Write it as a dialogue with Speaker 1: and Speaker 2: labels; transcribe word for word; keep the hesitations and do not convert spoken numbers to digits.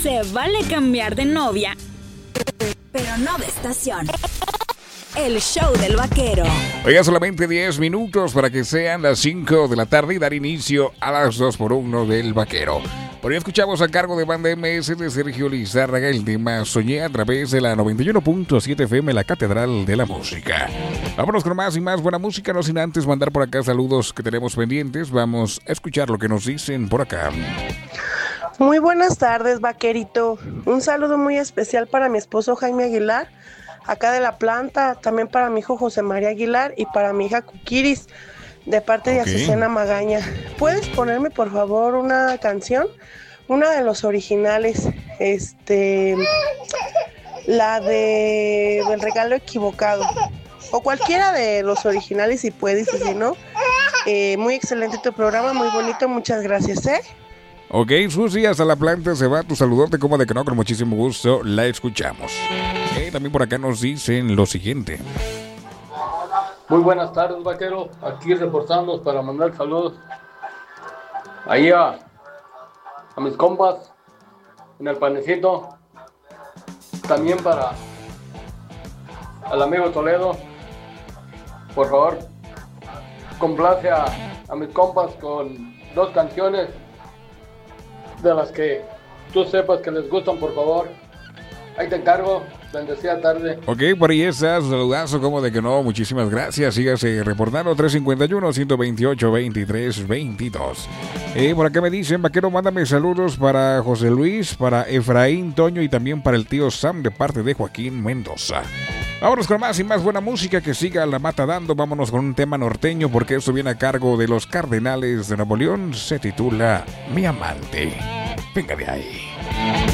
Speaker 1: Se vale cambiar de novia, pero no de estación. El show del vaquero.
Speaker 2: Oiga, solamente diez minutos para que sean las cinco de la tarde y dar inicio a las dos por uno del vaquero. Por ahí escuchamos a cargo de Banda M S de Sergio Lizárraga el tema Soñé a través de la noventa y uno punto siete F M, la Catedral de la Música. Vámonos con más y más buena música, no sin antes mandar por acá saludos que tenemos pendientes. Vamos a escuchar lo que nos dicen por acá.
Speaker 3: Muy buenas tardes, vaquerito. Un saludo muy especial para mi esposo Jaime Aguilar, acá de la planta, también para mi hijo José María Aguilar y para mi hija Cuquiris, de parte de okay. Azucena Magaña. ¿Puedes ponerme por favor una canción? Una de los originales, este, la de El regalo equivocado, o cualquiera de los originales si puedes, y si no, eh, muy excelente tu programa, muy bonito, muchas gracias, ¿eh?
Speaker 2: Ok, Susi, hasta la planta se va tu saludote, como de que no, con muchísimo gusto la escuchamos. Eh, también por acá nos dicen lo siguiente.
Speaker 4: Muy buenas tardes, vaquero, aquí reportándonos para mandar saludos ahí a, a mis compas en el panecito, también para al amigo Toledo. Por favor, complace a, a mis compas con dos canciones de las que tú sepas que les gustan, por favor. Ahí te encargo, bendecida tarde.
Speaker 2: Ok, por ahí estás, saludazo, como de que no, muchísimas gracias. Sígase reportando, tres cinco uno, uno dos ocho, veintitrés veintidós. Eh, por acá me dicen, vaquero, mándame saludos para José Luis, para Efraín Toño y también para el tío Sam de parte de Joaquín Mendoza. Vámonos con más y más buena música, que siga la mata dando. Vámonos con un tema norteño, porque esto viene a cargo de los Cardenales de Nuevo León. Se titula Mi Amante. Venga de ahí.